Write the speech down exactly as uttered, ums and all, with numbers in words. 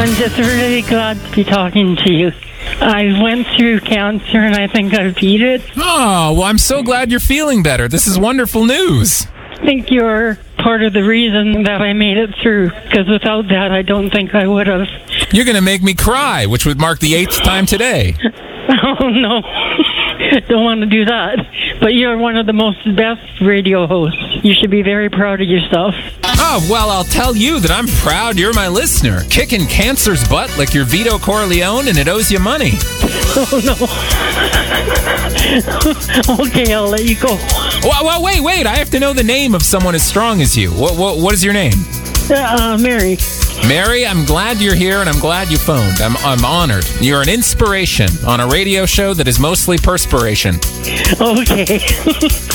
I'm just really glad to be talking to you. I went through cancer and I think I beat it. Oh, well, I'm so glad you're feeling better. This is wonderful news. I think you're part of the reason that I made it through, because without that, I don't think I would have. You're going to make me cry, which would mark the eighth time today. Oh, no. Don't want to do that. But you're one of the most best radio hosts. You should be very proud of yourself. Oh, well, I'll tell you that I'm proud you're my listener. Kicking cancer's butt like you're Vito Corleone and it owes you money. Oh, no. Okay, I'll let you go. Well, well, wait, wait. I have to know the name of someone as strong as you. What, what, what is your name? Uh, Mary. Mary, I'm glad you're here and I'm glad you phoned. I'm, I'm honored. You're an inspiration on a radio show that is mostly perspiration. Okay.